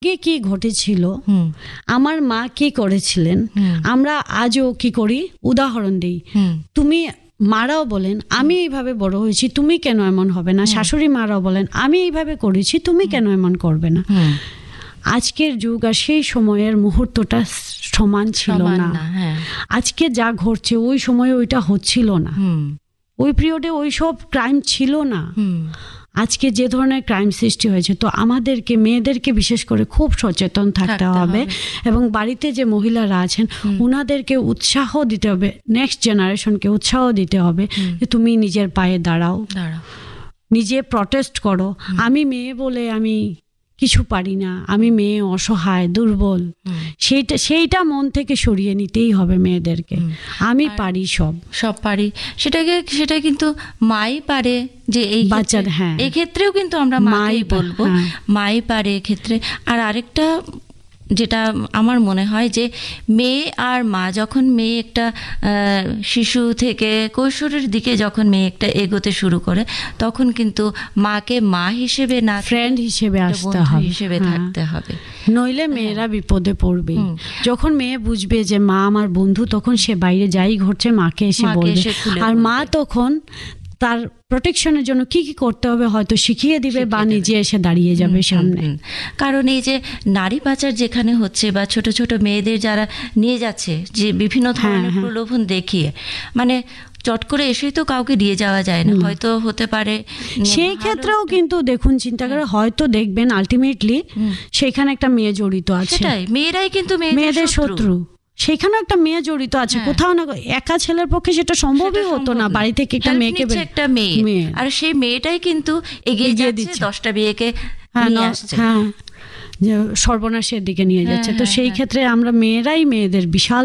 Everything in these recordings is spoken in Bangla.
আগে কি ঘটেছিল, আমার মা কি করেছিলেন, আমরা আজও কি করি, উদাহরণ দিই। তুমি মারাও বলেন আমি এইভাবে বড় হয়েছি, তুমি কেন এমন হবে না। শাশুড়ি মারাও বলেন আমি এইভাবে করেছি, তুমি কেন এমন করবে না। আজকের যুগ আর সেই সময়ের মুহূর্তটা সমান ছিল না। আজকে যা ঘটছে ওই সময়ে ওইটা হচ্ছিল না, ওই পিরিয়ডে ওই সব ক্রাইম ছিল না। আজকে যে ধরনের ক্রাইম সৃষ্টি হয়েছে, তো আমাদেরকে মেয়েদেরকে বিশেষ করে খুব সচেতন থাকতে হবে এবং বাড়িতে যে মহিলারা আছেন ওনাদেরকে উৎসাহ দিতে হবে, নেক্সট জেনারেশনকে উৎসাহ দিতে হবে যে তুমি নিজের পায়ে দাঁড়াও, নিজে প্রটেস্ট করো। আমি মেয়ে বলে আমি কিছু পারি না, আমি মেয়ে, অসহায়, দুর্বল, সেইটা মন থেকে সরিয়ে নিতেই হবে মেয়েদেরকে। আমি পারি, সব পারি, সেটা কিন্তু মাই পারে যে এই বাচ্চাদের। এই ক্ষেত্রেও কিন্তু আমরা মাই বলবো, মাই পারে এক্ষেত্রে। আর আরেকটা যেটা আমার মনে হয় যে মেয়ে আর মা, যখন মেয়ে একটা শিশু থেকে কৈশোরের দিকে যখন মেয়ে একটা এগোতে শুরু করে, তখন কিন্তু মাকে মা হিসেবে না, ফ্রেন্ড হিসেবে আসতে হবে, হিসেবে থাকতে হবে, নইলে মেয়েরা বিপদে পড়বে। যখন মেয়ে বুঝবে যে মা আমার বন্ধু, তখন সে বাইরে যাই ঘটছে মাকে এসে বলবে। আর মা তখন তার প্রোটেকশনের জন্য কি কি করতে হবে হয়তো শিখিয়ে দিবে বা নিজে এসে দাঁড়িয়ে যাবে সামনে। কারণ এই যে নারী পাচার যেখানে হচ্ছে বা ছোট ছোট মেয়েদের যারা নিয়ে যাচ্ছে, যে বিভিন্ন ধরনের প্রলোভন দেখিয়ে, মানে চট করে এসেই তো কাউকে দিয়ে যাওয়া যায় না, হয়তো হতে পারে সেই ক্ষেত্রেও কিন্তু দেখুন চিন্তা করে হয়তো দেখবেন আলটিমেটলি সেখানে একটা মেয়ে জড়িত আছে। সেটাই, মেয়েরাই কিন্তু মেয়েদের শত্রু, সেখানে একটা মেয়ে জড়িত আছে কোথাও না। একা ছেলের পক্ষে সেটা সম্ভবই হতো না, বাড়ি থেকে একটা মেয়েকে, একটা মেয়ে, আর সেই মেয়েটাই কিন্তু এগিয়ে যাচ্ছে, 10টা বিয়েকে নিয়ে আসছে, সর্বনাশের দিকে নিয়ে যাচ্ছে। তো সেই ক্ষেত্রে আমরা মেয়েরাই মেয়েদের বিশাল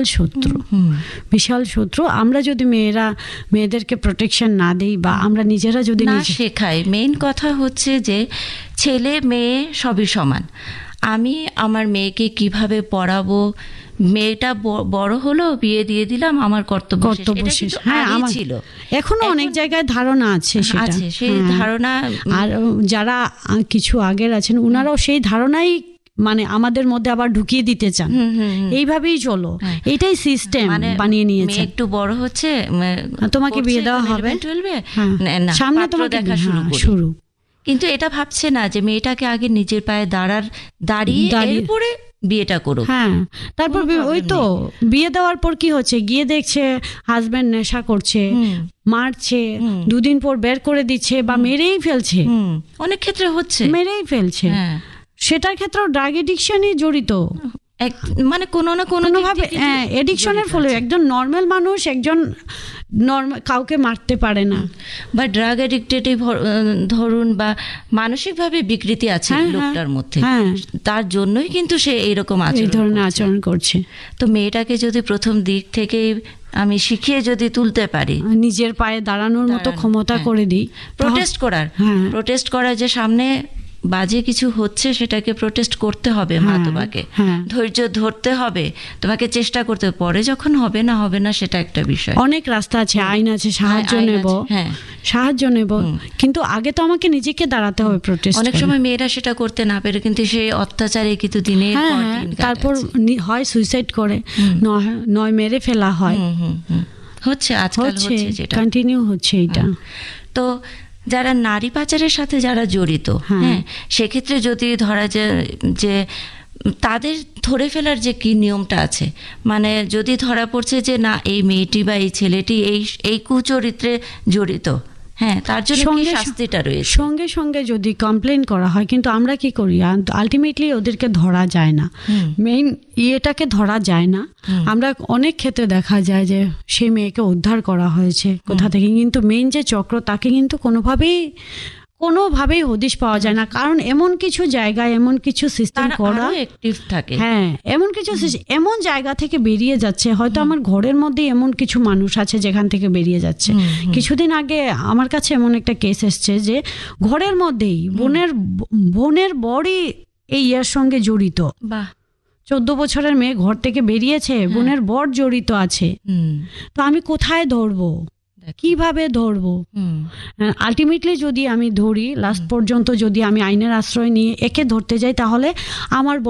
শত্রু। আমরা যদি মেয়েদেরকে প্রোটেকশন না দিই বা আমরা নিজেরা যদি না শেখাই, মেইন কথা হচ্ছে যে ছেলে মেয়ে সবই সমান। আমি আমার মেয়েকে কিভাবে পড়াবো, মেয়েটা বড় হলো বিয়ে দিয়ে দিলাম, আমার কর্তব্য শেষ। ছিল, এখনো অনেক জায়গায় ধারণা আছে, সেই ধারণা। আর যারা কিছু আগের আছেন ওনারাও সেই ধারণাই মানে আমাদের মধ্যে আবার ঢুকিয়ে দিতে চান, এইভাবেই চলো, এইটাই সিস্টেম বানিয়ে নিয়েছে। একটু বড় হচ্ছে তোমাকে বিয়ে দেওয়া হবে, সামনে তোমাকে দেখা শুরু, কিন্তু এটা ভাবছে না যে মেয়েটাকে আগে নিজের পায়ে দাঁড়িয়ে এরপরে বিয়েটা করো। তারপর ওই তো বিয়ে দেওয়ার পর কি হচ্ছে, গিয়ে দেখছে হাজবেন্ড নেশা করছে, মারছে, দুদিন পর বের করে দিচ্ছে বা মেরেই ফেলছে, অনেক ক্ষেত্রে হচ্ছে মেরেই ফেলছে। সেটার ক্ষেত্রেও ড্রাগ এডিকশনই জড়িত, মানে কোনো না কোনো ভাবে এডিকশনের ফলে একজন নর্মাল মানুষ একজন কাউকে মারতে পারে না, বা ড্রাগ এডিক্টেড ধরুন, বা মানসিকভাবে বিকৃতি আছে লোকটার মধ্যে, তার জন্যই কিন্তু সে এইরকম আচরণ করছে। তো মেয়েটাকে যদি প্রথম দিক থেকে আমি শিখিয়ে যদি তুলতে পারি, নিজের পায়ে দাঁড়ানোর মতো ক্ষমতা করে দিই, প্রোটেস্ট করার যে সামনে বাজে কিছু হচ্ছে সেটাকে প্রোটেস্ট করতে হবে, মা তোমাকে ধৈর্য ধরতে হবে, তোমাকে চেষ্টা করতে হবে, পরে যখন হবে না সেটা একটা বিষয়। অনেক রাস্তা আছে, আইন আছে, সাহায্য নেব, কিন্তু আগে তো আমাকে নিজেকে দাঁড়াতে হবে প্রোটেস্ট। অনেক সময় মেয়েরা সেটা করতে না পেরে কিন্তু সেই অত্যাচারে কিন্তু দিনের পর দিন তারপর হয় সুইসাইড করে, নয় মেরে ফেলা হয়, হচ্ছে আজকাল হচ্ছে, যেটা কন্টিনিউ হচ্ছে এটা। তো যারা নারী পাচারের সাথে যারা জড়িত, সেক্ষেত্রে যদি ধরা যায় যে তাদের ধরে ফেলার যে কি নিয়মটা আছে, মানে যদি ধরা পড়ছে যে না এই মেয়েটি বা এই ছেলেটি এই কুচরিত্রে জড়িত, তার জন্য কি শাস্তিটা রয়েছে, সঙ্গে সঙ্গে যদি কমপ্লেন করা হয়, কিন্তু আমরা কি করি আলটিমেটলি ওদেরকে ধরা যায় না, মেইন ইয়েটাকে ধরা যায় না। আমরা অনেক ক্ষেত্রে দেখা যায় যে সেই মেয়েকে উদ্ধার করা হয়েছে কোথা থেকে, কিন্তু মেইন যে চক্র তাকে কিন্তু কোনোভাবেই হদিশ পাওয়া যায় না, কারণ এমন কিছু জায়গায় এমন কিছু সিস্টেম করা থাকে, এমন কিছু এমন জায়গা থেকে বেরিয়ে যাচ্ছে, হয়তো আমার ঘরের মধ্যে এমন কিছু মানুষ আছে যেখান থেকে বেরিয়ে যাচ্ছে। কিছুদিন আগে আমার কাছে এমন একটা কেস এসছে যে ঘরের মধ্যেই বোনের বড়ই এই ইয়ার সঙ্গে জড়িত, 14 বছরের মেয়ে ঘর থেকে বেরিয়েছে, বোনের বর জড়িত আছে। তো আমি কোথায় ধরবো, কিভাবে ধরবো? আলটিমেটলি যদি আমি ধরি, লাস্ট পর্যন্ত যদি আমি আইনের আশ্রয় নিয়ে একে ধরতে যাই, তাহলে আমার